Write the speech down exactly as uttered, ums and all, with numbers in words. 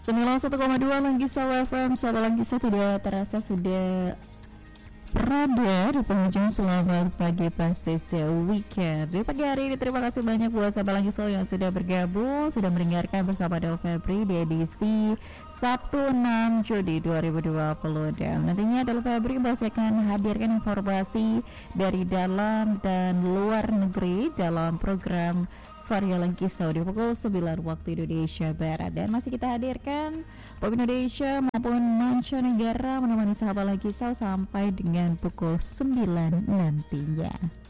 sembilan puluh satu koma dua Langgisa F M. Sahabat Langgisa, tidak terasa sudah berada di penghujung selamat pagi pasca weekend. Di pagi hari ini terima kasih banyak buat sahabat Langgisa yang sudah bergabung, sudah mendengarkan bersama Del Febri di edisi Sabtu enam Juli dua ribu dua puluh. Dan nantinya Del Febri masih akan hadirkan informasi dari dalam dan luar negeri dalam program Varia Langgisa di pukul sembilan waktu Indonesia Barat. Dan masih kita hadirkan pop Indonesia maupun mancanegara menemani sahabat Langgisa sampai dengan pukul sembilan nantinya.